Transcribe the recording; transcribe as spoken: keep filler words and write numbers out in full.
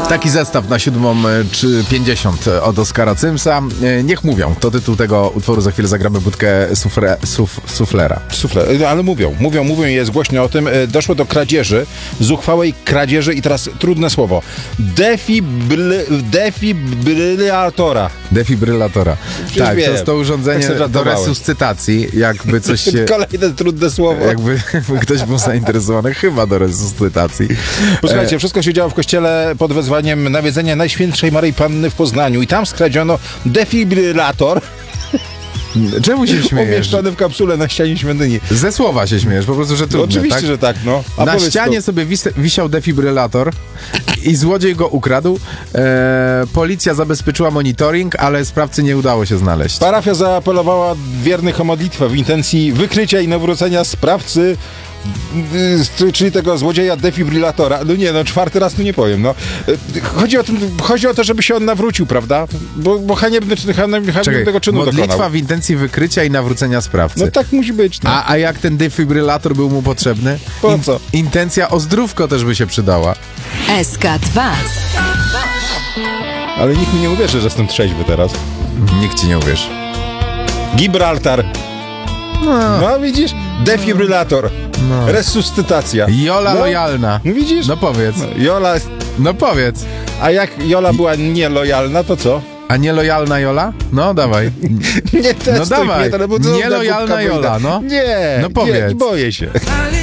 Taki zestaw na siódmą czy pięćdziesiąt od Oskara Cymsa. Niech mówią. To tytuł tego utworu. Za chwilę zagramy budkę sufre, suf, suflera. Sufle, ale mówią, mówią, mówią i jest głośno o tym. Doszło do kradzieży, zuchwałej kradzieży i teraz trudne słowo. Defibryl, defibrylatora. Defibrylatora. Przecież Tak, wiem. to jest to urządzenie Tak do resuscytacji. Jakby coś się... Kolejne trudne słowo. Jakby, jakby ktoś był zainteresowany, chyba do resuscytacji. Posłuchajcie, wszystko się działo w kościele pod wezwaniem nawiedzenia Najświętszej Maryi Panny w Poznaniu i tam skradziono defibrylator. Czemu się śmiejesz? Umieszczony w kapsule na ścianie świątyni. Ze słowa się śmiejesz, po prostu, że trudne, No, oczywiście, tak? że tak, no. A na ścianie to... sobie wis wisiał defibrylator i złodziej go ukradł. E, policja zabezpieczyła monitoring, ale sprawcy nie udało się znaleźć. Parafia zaapelowała wiernych o modlitwę w intencji wykrycia i nawrócenia sprawcy, czyli tego złodzieja defibrylatora. No nie, no czwarty raz tu nie powiem, no. Chodzi o, tym, chodzi o to, żeby się on nawrócił, prawda? Bo, bo haniebny, haniebnego czynu modlitwa dokonał. w intencji wykrycia i nawrócenia sprawcy. No tak musi być. No. A, a jak ten defibrylator był mu potrzebny? Po co? Intencja o zdrówko też by się przydała. S K dwa. Ale nikt mi nie uwierzy, że jestem trzeźwy teraz. Nikt ci nie uwierzy. Gibraltar. No, no widzisz? Defibrylator. No. Resuscytacja. Jola no. lojalna. No widzisz? No powiedz. No, Jola... No powiedz. A jak Jola była nielojalna, to co? A nielojalna Jola? No dawaj. Nie testuj no dawaj. mnie, to Nielojalna Jola, no. Nie, no powiedz. nie, boję się.